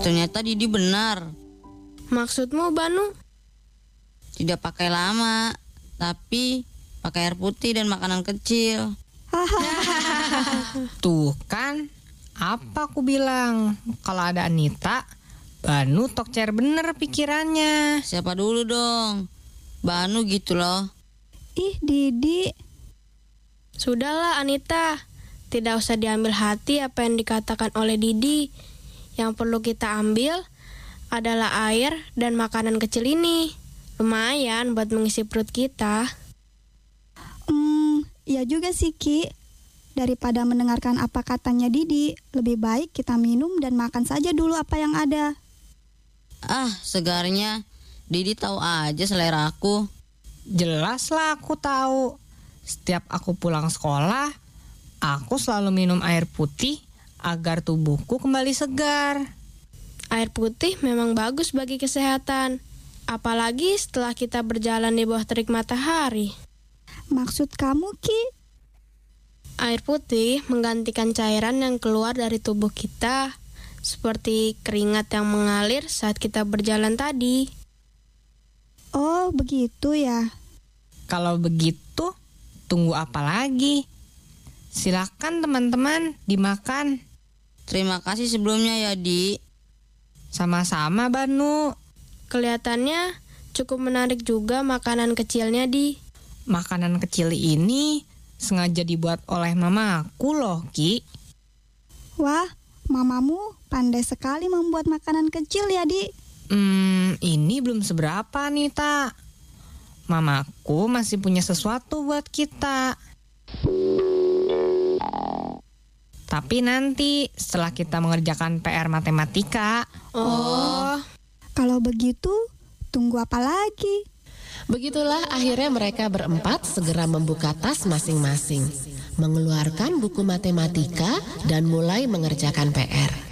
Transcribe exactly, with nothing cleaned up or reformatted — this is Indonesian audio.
Ternyata Didi benar. Maksudmu, Banu? Tidak pakai lama, tapi pakai air putih dan makanan kecil. Tuh kan, apa aku bilang? Kalau ada Anita, Banu tokcer bener pikirannya. Siapa dulu dong? Banu gitu loh. Ih, Didi. Sudahlah, Anita. Tidak usah diambil hati apa yang dikatakan oleh Didi. Yang perlu kita ambil adalah air dan makanan kecil ini. Lumayan buat mengisi perut kita. Hmm, iya juga sih, Ki. Daripada mendengarkan apa katanya Didi, lebih baik kita minum dan makan saja dulu apa yang ada. Ah, segarnya. Didi tahu aja selera aku. Jelas lah aku tahu. Setiap aku pulang sekolah, aku selalu minum air putih agar tubuhku kembali segar. Air putih memang bagus bagi kesehatan. Apalagi setelah kita berjalan di bawah terik matahari. Maksud kamu, Ki? Air putih menggantikan cairan yang keluar dari tubuh kita, seperti keringat yang mengalir saat kita berjalan tadi. Oh, begitu ya. Kalau begitu, tunggu apa lagi? Silakan teman-teman dimakan. Terima kasih sebelumnya ya, Di. Sama-sama, Banu. Kelihatannya cukup menarik juga makanan kecilnya, Di. Makanan kecil ini sengaja dibuat oleh mamaku loh, Ki. Wah, mamamu pandai sekali membuat makanan kecil ya, Di. Hmm, ini belum seberapa, Nita. Mamaku masih punya sesuatu buat kita. Tapi nanti setelah kita mengerjakan P R matematika. Oh, Kalau begitu, tunggu apa lagi? Begitulah akhirnya mereka berempat segera membuka tas masing-masing, mengeluarkan buku matematika dan mulai mengerjakan P R.